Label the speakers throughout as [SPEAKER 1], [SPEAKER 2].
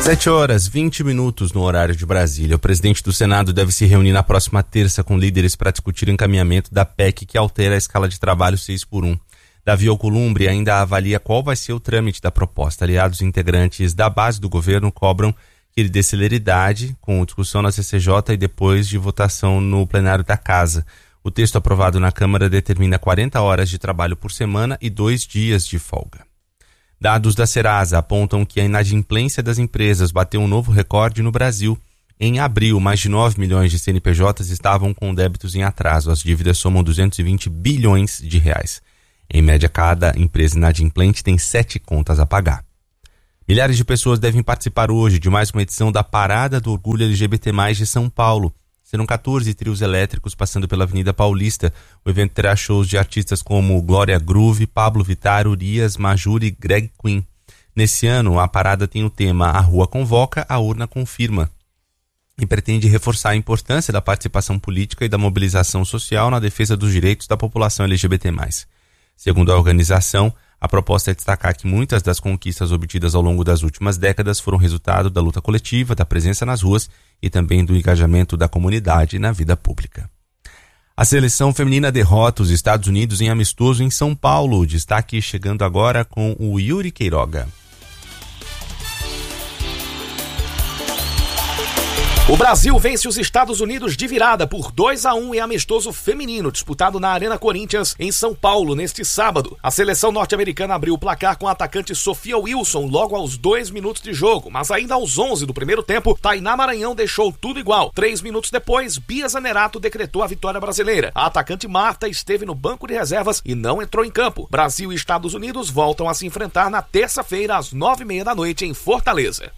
[SPEAKER 1] 7h20 no horário de Brasília. O presidente do Senado deve se reunir na próxima terça com líderes para discutir o encaminhamento da PEC que altera a escala de trabalho 6x1. Davi Alcolumbre ainda avalia qual vai ser o trâmite da proposta. Aliados integrantes da base do governo cobram que ele dê celeridade com discussão na CCJ e depois de votação no plenário da Casa. O texto aprovado na Câmara determina 40 horas de trabalho por semana e 2 dias de folga. Dados da Serasa apontam que a inadimplência das empresas bateu um novo recorde no Brasil. Em abril, mais de 9 milhões de CNPJs estavam com débitos em atraso. As dívidas somam 220 bilhões de reais. Em média, cada empresa inadimplente tem 7 contas a pagar. Milhares de pessoas devem participar hoje de mais uma edição da Parada do Orgulho LGBT+, de São Paulo. Serão 14 trios elétricos passando pela Avenida Paulista. O evento terá shows de artistas como Glória Groove, Pablo Vittar, Urias, Majur e Greg Queen. Nesse ano, a parada tem o tema A Rua Convoca, a Urna Confirma e pretende reforçar a importância da participação política e da mobilização social na defesa dos direitos da população LGBT+. Segundo a organização, a proposta é destacar que muitas das conquistas obtidas ao longo das últimas décadas foram resultado da luta coletiva, da presença nas ruas e também do engajamento da comunidade na vida pública. A seleção feminina derrota os Estados Unidos em amistoso em São Paulo. Destaque chegando agora com o Yuri Queiroga.
[SPEAKER 2] O Brasil vence os Estados Unidos de virada por 2-1 em amistoso feminino disputado na Arena Corinthians, em São Paulo, neste sábado. A seleção norte-americana abriu o placar com a atacante Sofia Wilson logo aos 2 minutos de jogo, mas ainda aos 11 do primeiro tempo, Tainá Maranhão deixou tudo igual. 3 minutos depois, Bia Zanerato decretou a vitória brasileira. A atacante Marta esteve no banco de reservas e não entrou em campo. Brasil e Estados Unidos voltam a se enfrentar na terça-feira às 9h30 da noite em Fortaleza.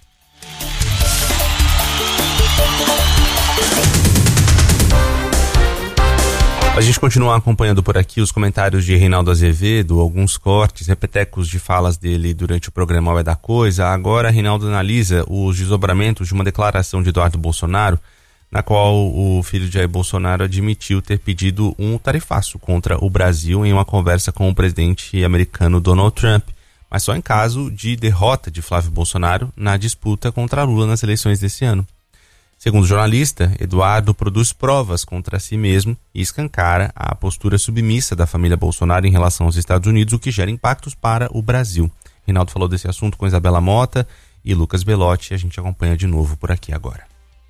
[SPEAKER 1] A gente continua acompanhando por aqui os comentários de Reinaldo Azevedo, alguns cortes, repetecos de falas dele durante o programa É da Coisa. Agora, Reinaldo analisa os desdobramentos de uma declaração de Eduardo Bolsonaro, na qual o filho de Jair Bolsonaro admitiu ter pedido um tarifaço contra o Brasil em uma conversa com o presidente americano Donald Trump, mas só em caso de derrota de Flávio Bolsonaro na disputa contra Lula nas eleições desse ano. Segundo o jornalista, Eduardo produz provas contra si mesmo e escancara a postura submissa da família Bolsonaro em relação aos Estados Unidos, o que gera impactos para o Brasil. Reinaldo falou desse assunto com Isabela Mota e Lucas Belotti. A gente acompanha de novo por aqui agora.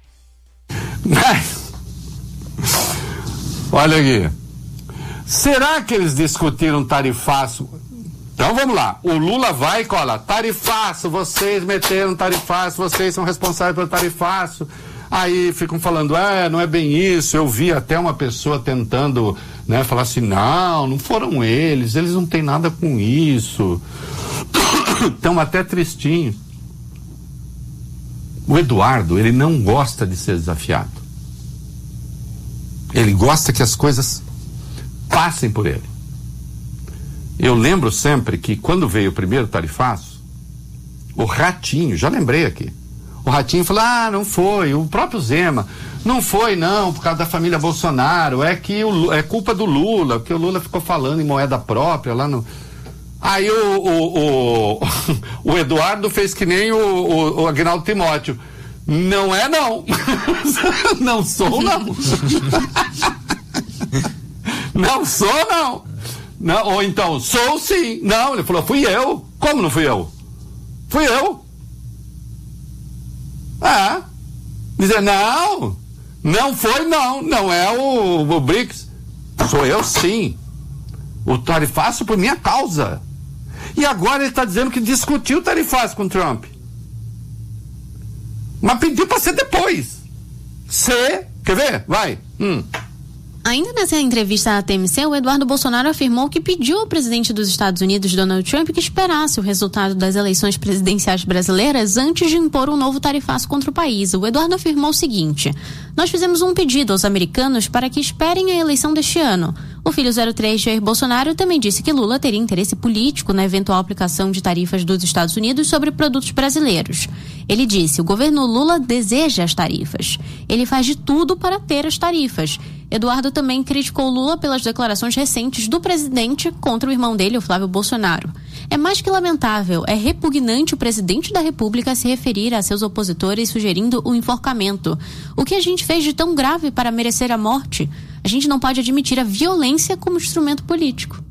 [SPEAKER 3] Olha aqui. Será que eles discutiram tarifaço? Então vamos lá. O Lula vai e cola. Tarifaço, vocês meteram tarifaço, vocês são responsáveis pelo tarifaço. Aí ficam falando, não é bem isso. Eu vi até uma pessoa tentando, falar assim, não foram eles não têm nada com isso. Estão até tristinhos. O Eduardo, ele não gosta de ser desafiado. Ele gosta que as coisas passem por ele. Eu lembro sempre que quando veio o primeiro tarifaço, o Ratinho, já lembrei aqui, o Ratinho falou, não foi, o próprio Zema, não foi não, por causa da família Bolsonaro, é que é culpa do Lula, porque o Lula ficou falando em moeda própria lá no... Aí o Eduardo fez que nem o Agnaldo Timóteo, não é não, não sou não, não sou não. Não, ou então, sou sim. Não, ele falou, fui eu. Como não fui eu? Fui eu. Dizer, não foi não. Não é o BRICS. Sou eu sim. O tarifaço por minha causa. E agora ele está dizendo que discutiu o tarifaço com o Trump. Mas pediu para ser depois. Quer ver? Vai.
[SPEAKER 4] Ainda nessa entrevista à TMC, o Eduardo Bolsonaro afirmou que pediu ao presidente dos Estados Unidos, Donald Trump, que esperasse o resultado das eleições presidenciais brasileiras antes de impor um novo tarifaço contra o país. O Eduardo afirmou o seguinte: nós fizemos um pedido aos americanos para que esperem a eleição deste ano. O filho 03 Jair Bolsonaro também disse que Lula teria interesse político na eventual aplicação de tarifas dos Estados Unidos sobre produtos brasileiros. Ele disse: o governo Lula deseja as tarifas. Ele faz de tudo para ter as tarifas. Eduardo também criticou Lula pelas declarações recentes do presidente contra o irmão dele, o Flávio Bolsonaro. É mais que lamentável, é repugnante o presidente da República se referir a seus opositores sugerindo o enforcamento. O que a gente fez de tão grave para merecer a morte? A gente não pode admitir a violência como instrumento político.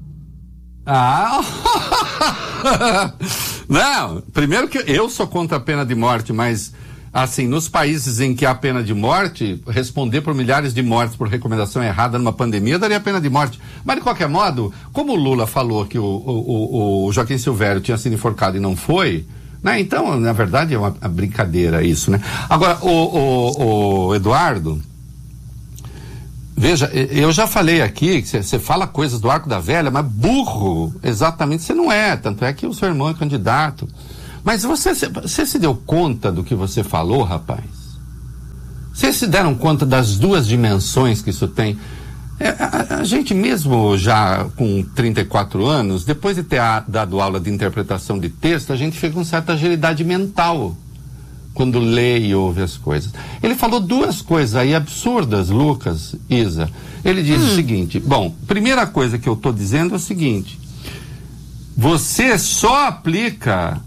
[SPEAKER 3] Não, primeiro que eu sou contra a pena de morte, mas assim, nos países em que há pena de morte, responder por milhares de mortes por recomendação errada numa pandemia daria pena de morte. Mas de qualquer modo, como o Lula falou que o Joaquim Silvério tinha sido enforcado e não foi, né? Então, na verdade, é uma brincadeira isso, né? Agora, o Eduardo, veja, eu já falei aqui que você fala coisas do Arco da Velha, mas burro, exatamente, você não é. Tanto é que o seu irmão é candidato. Mas você se deu conta do que você falou, rapaz? Vocês se deram conta das duas dimensões que isso tem? A gente mesmo já com 34 anos, depois de ter dado aula de interpretação de texto, a gente fica com certa agilidade mental quando lê e ouve as coisas. Ele falou duas coisas aí absurdas, Lucas, Isa. Ele disse o seguinte, bom, primeira coisa que eu estou dizendo é o seguinte, você só aplica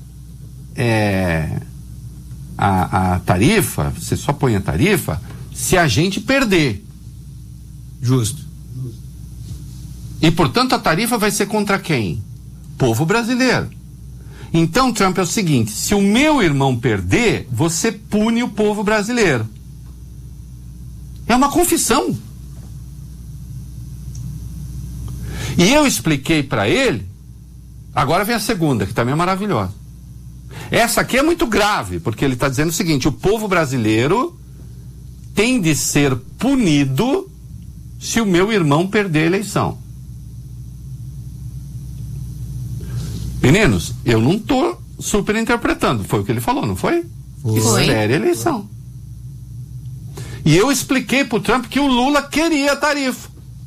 [SPEAKER 3] a tarifa, você só põe a tarifa se a gente perder.
[SPEAKER 5] Justo.
[SPEAKER 3] E, portanto, a tarifa vai ser contra quem? Povo brasileiro. Então, Trump, é o seguinte, se o meu irmão perder, você pune o povo brasileiro. É uma confissão. E eu expliquei para ele, agora vem a segunda, que também é maravilhosa. Essa aqui é muito grave, porque ele está dizendo o seguinte, o povo brasileiro tem de ser punido se o meu irmão perder a eleição. Meninos, eu não estou superinterpretando, foi o que ele falou, não foi? Espere a eleição. E eu expliquei para o Trump que o Lula queria a tarifa.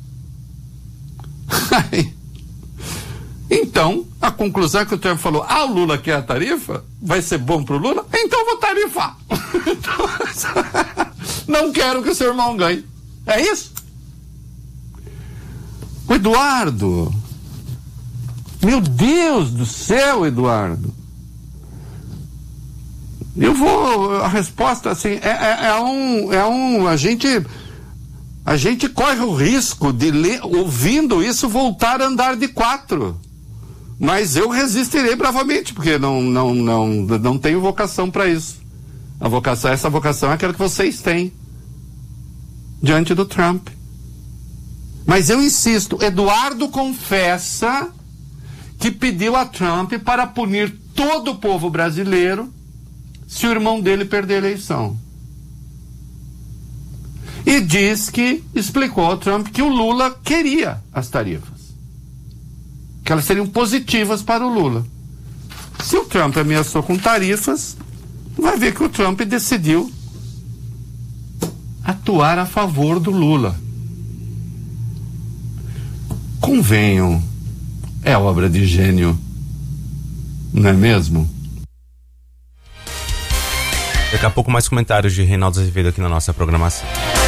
[SPEAKER 3] Então, a conclusão é que o Trump falou, o Lula quer a tarifa? Vai ser bom pro Lula? Então eu vou tarifar. Não quero que o seu irmão ganhe. É isso? O Eduardo, meu Deus do céu, Eduardo. A resposta assim, a gente corre o risco de ouvindo isso voltar a andar de 4. Mas eu resistirei bravamente, porque não tenho vocação para isso. Essa vocação é aquela que vocês têm diante do Trump. Mas eu insisto, Eduardo confessa que pediu a Trump para punir todo o povo brasileiro se o irmão dele perder a eleição. E diz que explicou ao Trump que o Lula queria as tarifas, que elas seriam positivas para o Lula. Se o Trump ameaçou com tarifas, vai ver que o Trump decidiu atuar a favor do Lula. Convenham, é obra de gênio, não é mesmo?
[SPEAKER 1] Daqui a pouco mais comentários de Reinaldo Azevedo aqui na nossa programação.